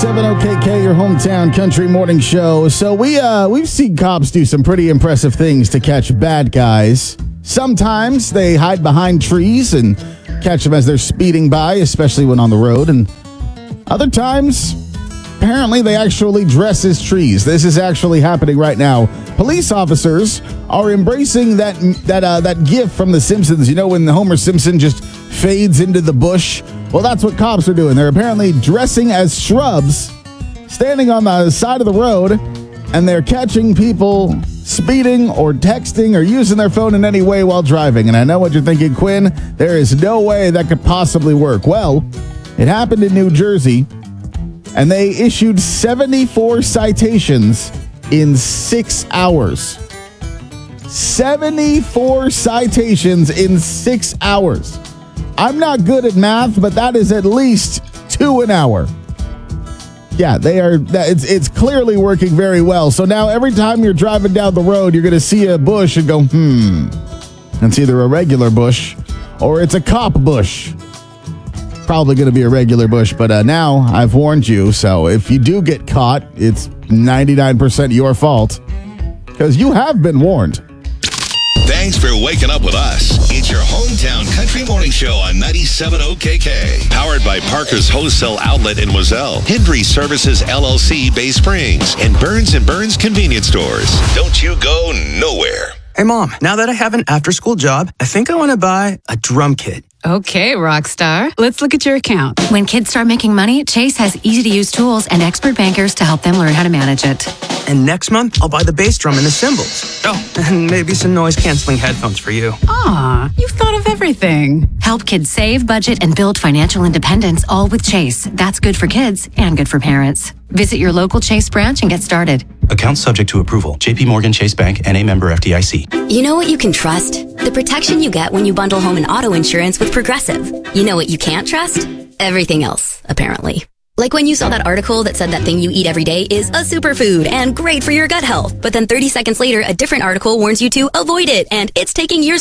97 OKK, your hometown country morning show. So we've seen cops do some pretty impressive things to catch bad guys. Sometimes they hide behind trees and catch them as they're speeding by, especially when on the road. And other times, apparently they actually dress as trees. This is actually happening right now. Police officers are embracing that gif from The Simpsons. You know when Homer Simpson just fades into the bush? Well, that's what cops are doing. They're apparently dressing as shrubs, standing on the side of the road, and they're catching people speeding or texting or using their phone in any way while driving. And I know what you're thinking, Quinn. There is no way that could possibly work. Well, it happened in New Jersey, and they issued 74 citations in 6 hours. 74 citations in 6 hours. I'm not good at math, but that is at least 2 an hour. Yeah, they are. It's clearly working very well. So now every time you're driving down the road, you're going to see a bush and go, It's either a regular bush or it's a cop bush. Probably going to be a regular bush, but now I've warned you. So if you do get caught, it's 99% your fault because you have been warned. Thanks for waking up with us. It's your hometown country morning show on 97 OKK. Powered by Parker's Wholesale Outlet in Wazelle, Hendry Services LLC, Bay Springs, and Burns & Burns Convenience Stores. Don't you go nowhere. Hey, Mom, now that I have an after-school job, I think I want to buy a drum kit. Okay, Rockstar. Let's look at your account. When kids start making money, Chase has easy-to-use tools and expert bankers to help them learn how to manage it. And next month, I'll buy the bass drum and the cymbals. Oh, and maybe some noise-canceling headphones for you. Aw, you've thought of everything. Help kids save, budget, and build financial independence, all with Chase. That's good for kids and good for parents. Visit your local Chase branch and get started. Account subject to approval. JP Morgan Chase Bank, N.A. member FDIC. You know what you can trust? The protection you get when you bundle home and auto insurance with Progressive. You know what you can't trust? Everything else, apparently. Like when you saw that article that said that thing you eat every day is a superfood and great for your gut health. But then 30 seconds later, a different article warns you to avoid it, and it's taking years